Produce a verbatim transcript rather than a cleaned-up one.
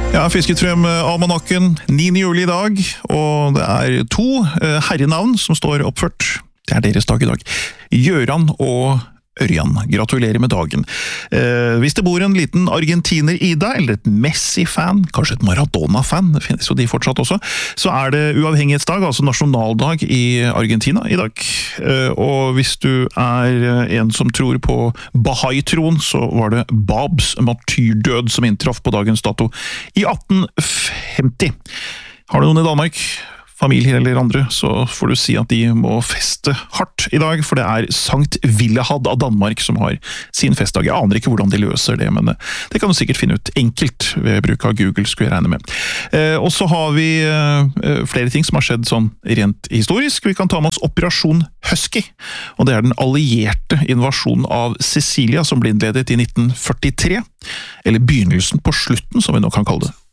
Jeg har fisket frem almanakken niende juli i dag, og det er to herrenavn som står oppført. Det er deres dag i dag. Gjøran og Ørjan. Gratulerer med dagen. Eh, hvis det bor en liten argentiner i deg, eller et Messi-fan, kanskje et Maradona-fan, det finnes jo de fortsatt også, så er det uavhengighetsdag, altså nasjonaldag i Argentina i dag. Eh, og hvis du er en som tror på Bahai-troen, så var det Babs martyrdød som inntraff på dagens dato i atten femti. Har du noen i Danmark? Familier eller andre, så får du si at de må feste hardt i dag, for det er Sankt Willehad av Danmark som har sin festdag. Jeg aner ikke hvordan de løser det, men det kan du sikkert finne ut enkelt ved bruk av Google, skulle jeg regne med. Eh, og så har vi eh, flere ting som har skjedd sånn rent historisk. Vi kan ta med oss Operasjon Husky, og det er den allierte invasjonen av Sicilia som ble innledet i nitten førtitre, eller begynnelsen på slutten, som vi nå kan kalle det.